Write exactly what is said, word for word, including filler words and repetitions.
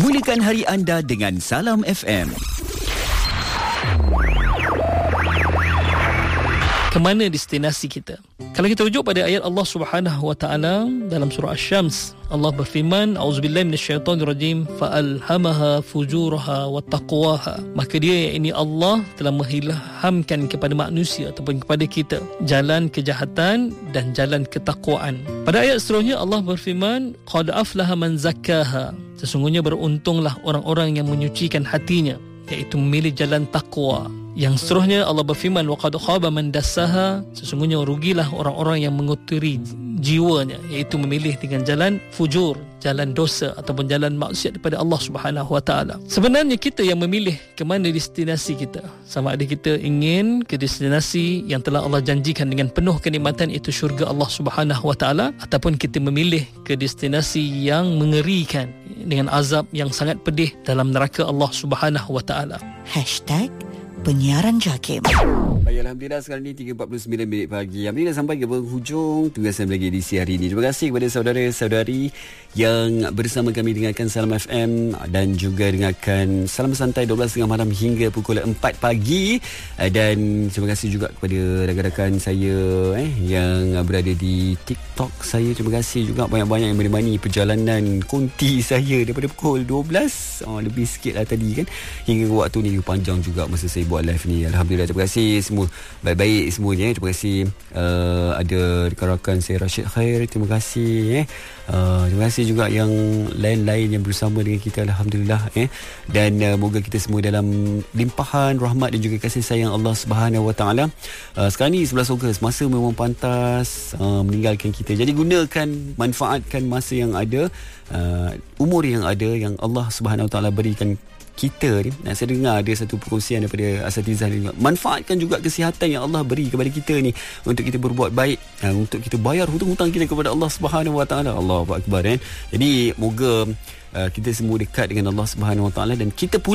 Mulakan hari anda dengan Salam F M. Kemana destinasi kita? Kalau kita rujuk pada ayat Allah Subhanahu wa taala dalam surah Asy-Syams, Allah berfirman, A'udzubillahi minasyaitonirrajim, fa'alhamaha fujuraha wa taqwaha. Maka dia, yakni Allah, telah mengilhamkan kepada manusia ataupun kepada kita jalan kejahatan dan jalan ketakwaan. Pada ayat seterusnya Allah berfirman, qad aflaha man zakkaha. Sesungguhnya beruntunglah orang-orang yang menyucikan hatinya, iaitu memilih jalan takwa. Yang seterusnya Allah berfirman, wa qad khaba man dassaha. Sesungguhnya rugilah orang-orang yang mengotiri jiwanya, iaitu memilih dengan jalan fujur, jalan dosa ataupun jalan maksiat daripada Allah Subhanahu wa taala. Sebenarnya kita yang memilih ke mana destinasi kita. Sama ada kita ingin ke destinasi yang telah Allah janjikan dengan penuh kenikmatan, iaitu syurga Allah Subhanahu wa taala, ataupun kita memilih ke destinasi yang mengerikan dengan azab yang sangat pedih dalam neraka Allah Subhanahu wa taala. Hashtag Penyiaran Jakim. Baik, Alhamdulillah sekarang ni tiga empat puluh sembilan minit pagi. Alhamdulillah sampai ke penghujung tugasan bagi edisi hari ini. Terima kasih kepada saudara-saudari yang bersama kami dengarkan Salam F M dan juga dengarkan Salam Santai dua belas tiga puluh malam hingga pukul empat pagi. Dan terima kasih juga kepada rakan-rakan saya eh, yang berada di TikTok saya. Terima kasih juga banyak-banyak yang menemani perjalanan konti saya daripada pukul dua belas oh, lebih sikit lah tadi kan, hingga waktu ni panjang juga masa saya buat live ni. Alhamdulillah, terima kasih semua baik-baik semuanya. Terima kasih uh, ada rakan-rakan saya Rashid Khair, terima kasih eh. Uh, terima kasih juga yang lain-lain yang bersama dengan kita. Alhamdulillah eh. Dan uh, moga kita semua dalam limpahan rahmat dan juga kasih sayang Allah Subhanahu wa taala. Uh, sekarang ni sebelas Ogos, masa memang pantas uh, meninggalkan kita. Jadi gunakan, manfaatkan masa yang ada, uh, umur yang ada yang Allah Subhanahu wa taala berikan kita ni. Nah, saya dengar ada satu perkongsian daripada asatizah ni, manfaatkan juga kesihatan yang Allah beri kepada kita ni untuk kita berbuat baik, uh, untuk kita bayar hutang-hutang kita kepada Allah Subhanahu wa taala. Allahu akbar eh. Jadi moga uh, kita semua dekat dengan Allah Subhanahu wa taala dan kita pula